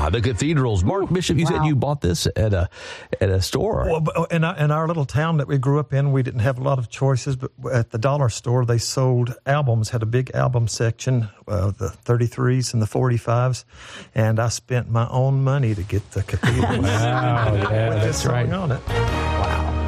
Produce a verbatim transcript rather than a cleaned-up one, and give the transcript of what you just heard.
Ah, the cathedrals. Mark Bishop, you wow. said you bought this at a at a store. Well, in our, in our little town that we grew up in, we didn't have a lot of choices, but at the dollar store, they sold albums, had a big album section, uh, the thirty-threes and the forty-fives, and I spent my own money to get the cathedral. Wow, yeah, with that's this song right. on it.